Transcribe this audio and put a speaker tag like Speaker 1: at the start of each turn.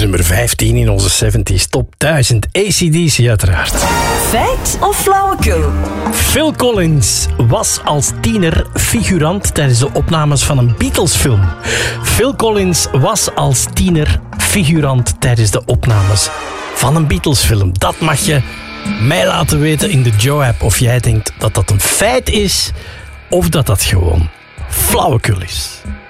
Speaker 1: nummer 15 in onze 70s Top 1000. AC/DC uiteraard.
Speaker 2: Feit of flauwekul?
Speaker 1: Phil Collins was als tiener figurant tijdens de opnames van een Beatles-film. Phil Collins was als tiener figurant tijdens de opnames van een Beatles-film. Dat mag je mij laten weten in de Joe-app of jij denkt dat dat een feit is of dat dat gewoon flauwekul is.